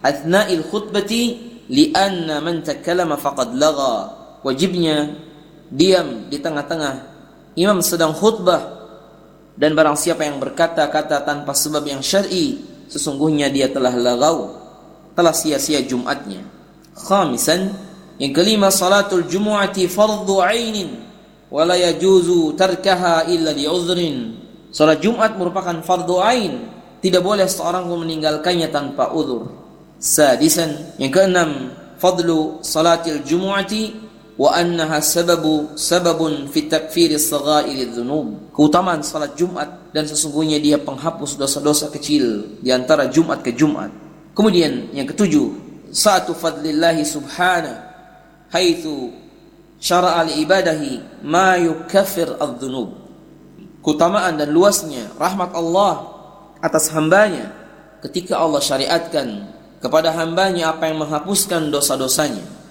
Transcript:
athna'il khutbati li'anna man takallama faqad lagha. Wajibnya diam di tengah-tengah imam sedang khutbah, dan barang siapa yang berkata-kata tanpa sebab yang syar'i, sesungguhnya dia telah lagau, telah sia-sia Jumatnya. Khamisan, yang kelima, salatul jumu'ati fardhu 'ainin wa la yajuzu tarkaha illa li'udhrin. Salat Jumat merupakan fardhu 'ain, tidak boleh seorang meninggalkannya tanpa uzur. Sadisan, yang keenam, fadlu salatil jumu'ati wa annaha sababun fi takfiri saghairi dzunub. Keutamaan salat Jumat, dan sesungguhnya dia penghapus dosa-dosa kecil di antara Jumat ke Jumat. Kemudian yang ketujuh, sa'atu fadlillahi subhanahu haitsu syara'a li ibadahi ma yukaffir adz-dzunub. Keutamaan dan luasnya rahmat Allah atas hambanya ketika Allah syariatkan kepada hambanya apa yang menghapuskan dosa-dosanya.